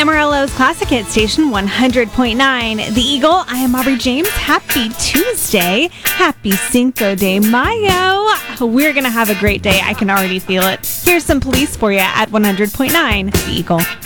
Amarillo's Classic Hit Station 100.9. The Eagle, I am Aubrey James. Happy Tuesday. Happy Cinco de Mayo. We're going to have a great day. I can already feel it. Here's some police for you at 100.9. The Eagle.